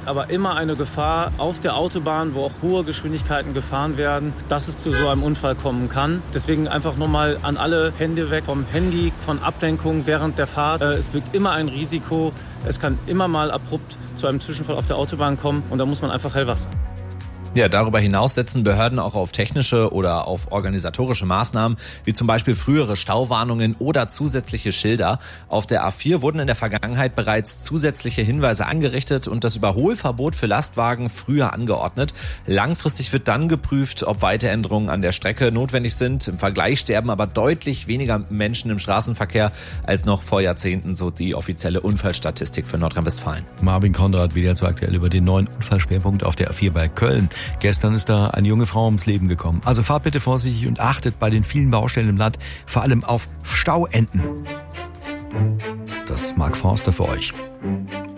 aber immer eine Gefahr auf der Autobahn, wo auch hohe Geschwindigkeiten gefahren werden, dass es zu so einem Unfall kommen kann. Deswegen einfach nochmal an alle Hände weg vom Handy, von Ablenkung während der Fahrt. Es birgt immer ein Risiko. Es kann immer mal abrupt zu einem Zwischenfall auf der Autobahn kommen und da muss man einfach hellwach sein. Ja, darüber hinaus setzen Behörden auch auf technische oder auf organisatorische Maßnahmen, wie zum Beispiel frühere Stauwarnungen oder zusätzliche Schilder. Auf der A4 wurden in der Vergangenheit bereits zusätzliche Hinweise angerichtet und das Überholverbot für Lastwagen früher angeordnet. Langfristig wird dann geprüft, ob weitere Änderungen an der Strecke notwendig sind. Im Vergleich sterben aber deutlich weniger Menschen im Straßenverkehr als noch vor Jahrzehnten, so die offizielle Unfallstatistik für Nordrhein-Westfalen. Marvin Konrad, WDR 2 aktuell über den neuen Unfallschwerpunkt auf der A4 bei Köln. Gestern ist da eine junge Frau ums Leben gekommen. Also fahrt bitte vorsichtig und achtet bei den vielen Baustellen im Land vor allem auf Stauenden. Das ist Mark Forster für euch.